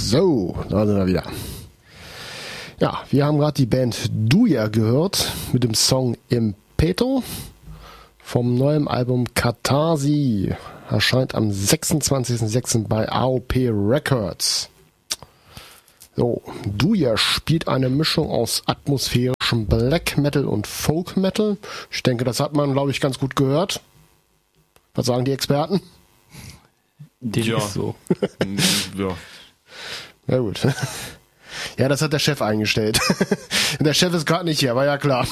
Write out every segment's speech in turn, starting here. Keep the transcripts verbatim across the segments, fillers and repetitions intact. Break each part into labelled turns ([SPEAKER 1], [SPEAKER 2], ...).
[SPEAKER 1] So, da sind wir wieder. Ja, wir haben gerade die Band Duja gehört mit dem Song Impeto vom neuen Album Katharsi. Erscheint am sechsundzwanzigsten sechsten bei A O P Records. So, Duja spielt eine Mischung aus atmosphärischem Black Metal und Folk Metal. Ich denke, das hat man, glaube ich, ganz gut gehört. Was sagen die Experten?
[SPEAKER 2] Den
[SPEAKER 3] ja.
[SPEAKER 2] ist so.
[SPEAKER 3] ja.
[SPEAKER 1] Ja gut. Ja, das hat der Chef eingestellt. Der Chef ist gerade nicht hier, war ja klar.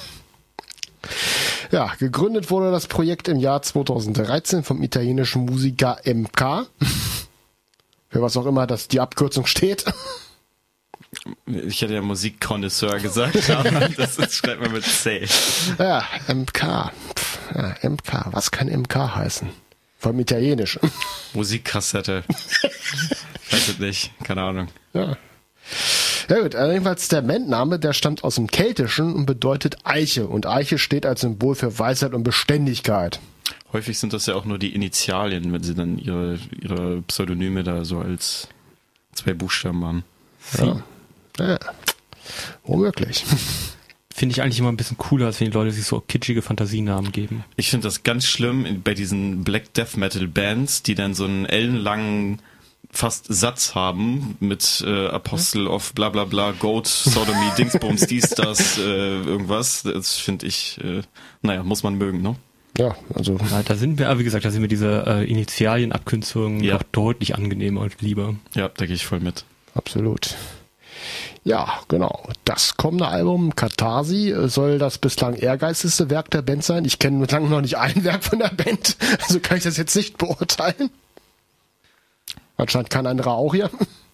[SPEAKER 1] Ja, gegründet wurde das Projekt im Jahr zweitausenddreizehn vom italienischen Musiker M K. Für was auch immer das die Abkürzung steht.
[SPEAKER 3] Ich hätte ja Musikkonnoisseur gesagt, aber das ist, schreibt man mit C.
[SPEAKER 1] Ja, M K. Pff, ja, M K. Was kann M K heißen? Vom Italienisch.
[SPEAKER 3] Musikkassette. Weiß es nicht, keine Ahnung.
[SPEAKER 1] Ja. Ja gut, jedenfalls der Bandname, der stammt aus dem Keltischen und bedeutet Eiche. Und Eiche steht als Symbol für Weisheit und Beständigkeit.
[SPEAKER 3] Häufig sind das ja auch nur die Initialien, wenn sie dann ihre, ihre Pseudonyme da so als zwei Buchstaben haben.
[SPEAKER 1] Ja. Ja. Womöglich.
[SPEAKER 2] Finde ich eigentlich immer ein bisschen cooler, als wenn die Leute sich so kitschige Fantasienamen geben.
[SPEAKER 3] Ich finde das ganz schlimm bei diesen Black Death Metal Bands, die dann so einen ellenlangen fast Satz haben mit äh, Apostle of bla bla bla, Goat, Sodomy, Dingsbums, dies, das, äh, irgendwas. Das finde ich, äh, naja, muss man mögen, ne?
[SPEAKER 1] Ja, also.
[SPEAKER 2] Ja, da sind wir, aber wie gesagt, da sind mir diese äh, Initialienabkürzungen
[SPEAKER 3] Ja.
[SPEAKER 2] doch deutlich angenehmer und lieber.
[SPEAKER 3] Ja, da gehe ich voll mit.
[SPEAKER 1] Absolut. Ja, genau. Das kommende Album, Katharsi, soll das bislang ehrgeizigste Werk der Band sein. Ich kenne bislang noch nicht ein Werk von der Band, also kann ich das jetzt nicht beurteilen. Anscheinend kein anderer auch hier.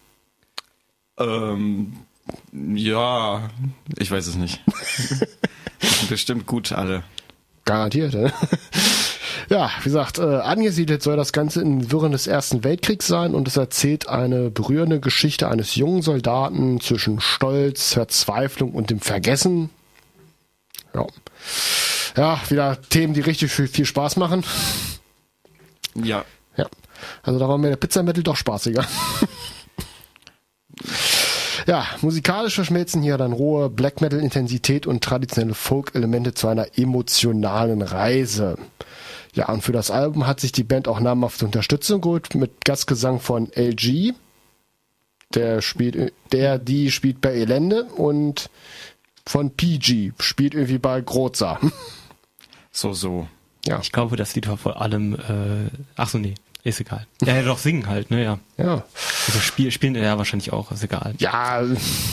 [SPEAKER 3] Ähm, ja, ich weiß es nicht. Bestimmt gut alle.
[SPEAKER 1] Garantiert, ne? Ja, wie gesagt, äh, angesiedelt soll das Ganze in Wirren des Ersten Weltkriegs sein und es erzählt eine berührende Geschichte eines jungen Soldaten zwischen Stolz, Verzweiflung und dem Vergessen. Ja. Ja, wieder Themen, die richtig viel, viel Spaß machen.
[SPEAKER 3] Ja.
[SPEAKER 1] Ja. Also da war mir der Pizza-Metal doch spaßiger. Ja, musikalisch verschmelzen hier dann rohe Black Metal-Intensität und traditionelle Folk-Elemente zu einer emotionalen Reise. Ja, und für das Album hat sich die Band auch namhafte Unterstützung geholt mit Gastgesang von L G. Der spielt, der, die spielt bei Elende und von P G spielt irgendwie bei Groza.
[SPEAKER 3] So, so.
[SPEAKER 1] Ja.
[SPEAKER 2] Ich glaube, das Lied war vor allem, äh, ach so, nee, ist egal. Ja, ja, doch singen halt, ne, ja.
[SPEAKER 1] Ja.
[SPEAKER 2] Also Spiel, spielen ja wahrscheinlich auch, ist egal.
[SPEAKER 1] Ja.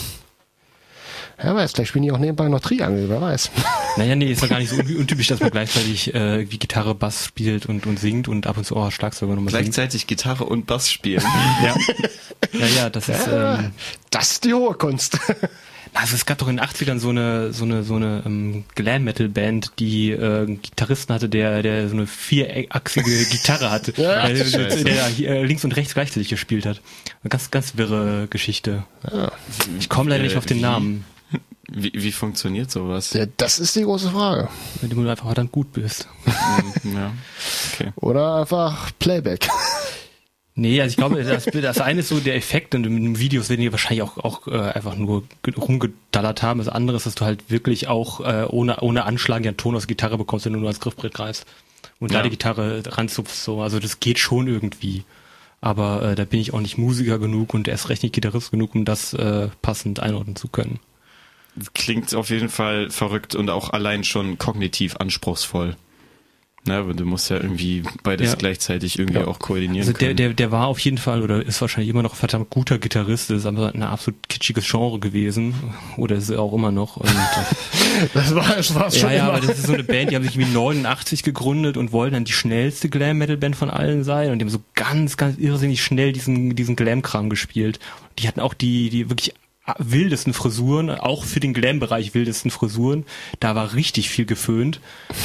[SPEAKER 1] Wer weiß, vielleicht spielen die auch nebenbei noch Triangel, wer weiß.
[SPEAKER 2] Naja, nee, ist ja gar nicht so un- untypisch, dass man gleichzeitig äh, wie Gitarre, Bass spielt und, und singt und ab und zu auch Schlagzeuger nochmal singt.
[SPEAKER 3] Gleichzeitig Gitarre und Bass spielen.
[SPEAKER 2] Ja. Ja, ja, das ist, ähm,
[SPEAKER 1] Das ist die hohe Kunst.
[SPEAKER 2] also es gab doch in den achtzigern so eine so eine so eine ähm, Glam-Metal-Band, die äh, einen Gitarristen hatte, der der so eine vierachsige Gitarre hatte,
[SPEAKER 1] Ja,
[SPEAKER 2] der, der,
[SPEAKER 3] Scheiße.
[SPEAKER 2] der hier links und rechts gleichzeitig gespielt hat. Eine ganz ganz wirre Geschichte.
[SPEAKER 1] Ja.
[SPEAKER 2] Ich komme leider nicht auf den
[SPEAKER 3] Wie?
[SPEAKER 2] Namen,
[SPEAKER 3] Wie, wie funktioniert sowas?
[SPEAKER 1] Ja, das ist die große Frage.
[SPEAKER 2] wenn du einfach dann gut bist.
[SPEAKER 3] Hm, ja, okay.
[SPEAKER 1] Oder einfach Playback.
[SPEAKER 2] Nee, also ich glaube, das, das eine ist so der Effekt und in den Videos werden die wahrscheinlich auch, auch äh, einfach nur ge- rumgedallert haben. Das andere ist, dass du halt wirklich auch äh, ohne ohne Anschlagen ja einen Ton aus der Gitarre bekommst, wenn du nur ans Griffbrett greifst und
[SPEAKER 3] Ja.
[SPEAKER 2] da die Gitarre ranzupfst. So. Also das geht schon irgendwie. Aber äh, da bin ich auch nicht Musiker genug und erst recht nicht Gitarrist genug, um das äh, passend einordnen zu können.
[SPEAKER 3] Klingt auf jeden Fall verrückt und auch allein schon kognitiv anspruchsvoll. Na, aber du musst ja irgendwie beides
[SPEAKER 2] Ja.
[SPEAKER 3] gleichzeitig irgendwie
[SPEAKER 1] Ja.
[SPEAKER 3] auch koordinieren
[SPEAKER 2] Also der,
[SPEAKER 3] können.
[SPEAKER 2] der, der war auf jeden Fall oder ist wahrscheinlich immer noch ein verdammt guter Gitarrist. Das ist aber ein absolut kitschiges Genre gewesen. Oder ist er auch immer noch. Und, äh,
[SPEAKER 1] Das war, das war schon
[SPEAKER 2] ja, ja,
[SPEAKER 1] immer.
[SPEAKER 2] aber das ist so eine Band, die haben sich irgendwie neunundachtzig gegründet und wollten dann die schnellste Glam-Metal-Band von allen sein und die haben so ganz, ganz irrsinnig schnell diesen, diesen Glam-Kram gespielt. Die hatten auch die, die wirklich wildesten Frisuren, auch für den Glam-Bereich wildesten Frisuren. Da war richtig viel geföhnt.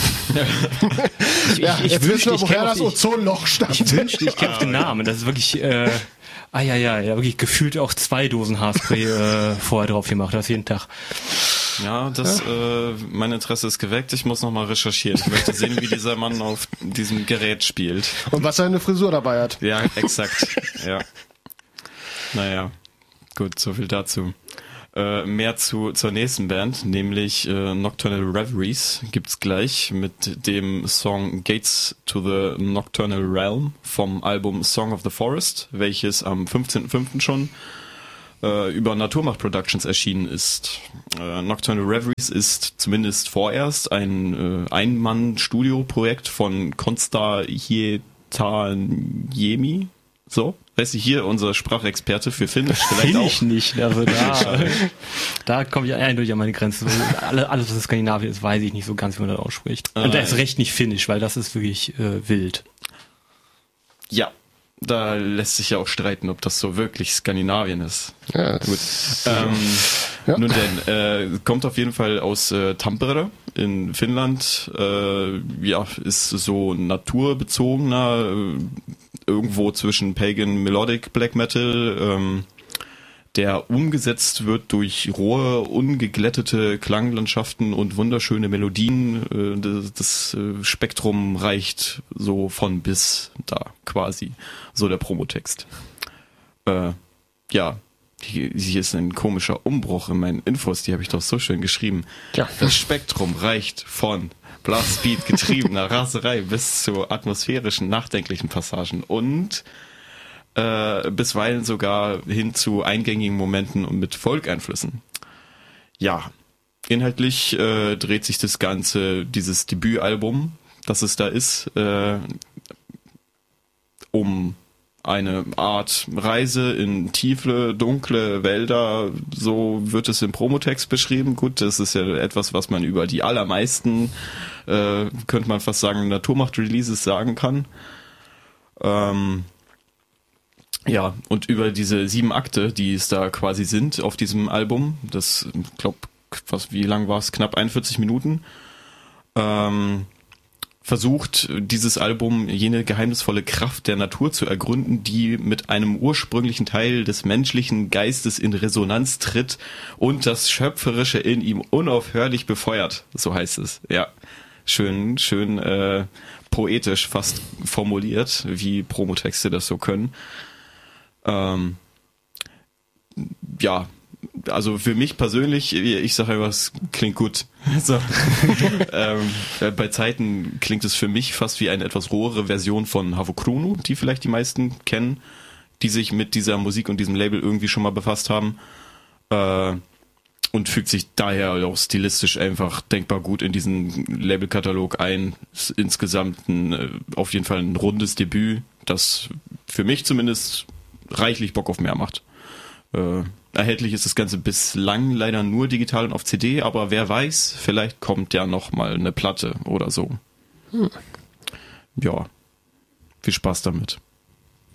[SPEAKER 2] ich,
[SPEAKER 1] Ja,
[SPEAKER 2] ich, ich
[SPEAKER 1] jetzt wissen
[SPEAKER 2] wünschte,
[SPEAKER 1] wir,
[SPEAKER 2] ich
[SPEAKER 1] woher
[SPEAKER 2] käme auf,
[SPEAKER 1] das
[SPEAKER 2] die-
[SPEAKER 1] Ozonloch stammt.
[SPEAKER 2] ich wünschte, ich käme auf den Namen. Das ist wirklich, äh, ah ja, ja, ja, wirklich gefühlt auch zwei Dosen Haarspray äh, vorher drauf gemacht, das jeden Tag.
[SPEAKER 3] Ja, das, äh, mein Interesse ist geweckt. Ich muss nochmal recherchieren. Ich möchte sehen, wie dieser Mann auf diesem Gerät spielt.
[SPEAKER 1] Und was er eine Frisur dabei hat.
[SPEAKER 3] Ja, exakt. Ja. Naja. gut, so viel dazu. Äh, mehr zu zur nächsten Band, nämlich äh, Nocturnal Reveries gibt's gleich mit dem Song Gates to the Nocturnal Realm vom Album Song of the Forest, welches am fünfzehnten fünften schon äh, über Naturmacht Productions erschienen ist. Äh, Nocturnal Reveries ist zumindest vorerst ein äh, Ein-Mann-Studio-Projekt von Konstar Hietaniemi. So, weiß ich, hier unser Sprachexperte für Finnisch vielleicht auch.
[SPEAKER 2] Ich nicht, also da, da komme ich eindeutig an meine Grenze. Alles, alles, was in Skandinavien ist, weiß ich nicht so ganz, wie man das ausspricht. Und
[SPEAKER 3] Ah,
[SPEAKER 2] da ist
[SPEAKER 3] ja.
[SPEAKER 2] recht nicht Finnisch, weil das ist wirklich äh, wild.
[SPEAKER 3] Ja, da lässt sich ja auch streiten, ob das so wirklich Skandinavien ist.
[SPEAKER 1] Ja,
[SPEAKER 3] Gut.
[SPEAKER 1] das-
[SPEAKER 3] Ähm,
[SPEAKER 1] Ja.
[SPEAKER 3] Nun denn, äh, kommt auf jeden Fall aus äh, Tampere in Finnland. Äh, ja, ist so naturbezogener, äh, irgendwo zwischen Pagan Melodic Black Metal, ähm, der umgesetzt wird durch rohe, ungeglättete Klanglandschaften und wunderschöne Melodien. Äh, das das äh, Spektrum reicht so von bis da quasi, so der Promotext. Äh, ja, hier, hier ist ein komischer Umbruch in meinen Infos, die habe ich doch so schön geschrieben.
[SPEAKER 1] Ja.
[SPEAKER 3] Das Spektrum reicht von Blast-Beat getriebener Raserei bis zu atmosphärischen, nachdenklichen Passagen und äh, bisweilen sogar hin zu eingängigen Momenten und mit Folk-Einflüssen. Ja, inhaltlich äh, dreht sich das Ganze, dieses Debütalbum, das es da ist, äh, um eine Art Reise in tiefe, dunkle Wälder, so wird es im Promotext beschrieben. Gut, das ist ja etwas, was man über die allermeisten, äh, könnte man fast sagen, Naturmacht-Releases sagen kann. Ähm, ja, und über diese sieben Akte, die es da quasi sind auf diesem Album, das, ich glaube, was, wie lang war es? Knapp einundvierzig Minuten. Ähm, versucht dieses Album jene geheimnisvolle Kraft der Natur zu ergründen, die mit einem ursprünglichen Teil des menschlichen Geistes in Resonanz tritt und das Schöpferische in ihm unaufhörlich befeuert. So heißt es. Ja, schön, schön äh, poetisch fast formuliert, wie Promotexte das so können. Ähm, ja, also für mich persönlich, ich sage einfach, es klingt gut. So. ähm, bei Zeiten klingt es für mich fast wie eine etwas rohere Version von Havokrono, die vielleicht die meisten kennen, die sich mit dieser Musik und diesem Label irgendwie schon mal befasst haben. Äh, und fügt sich daher auch stilistisch einfach denkbar gut in diesen Labelkatalog ein. Ist insgesamt ein, auf jeden Fall ein rundes Debüt, das für mich zumindest reichlich Bock auf mehr macht. Äh, erhältlich ist das Ganze bislang leider nur digital und auf C D, aber wer weiß, vielleicht kommt ja noch mal eine Platte oder so. Hm. Ja, viel Spaß damit.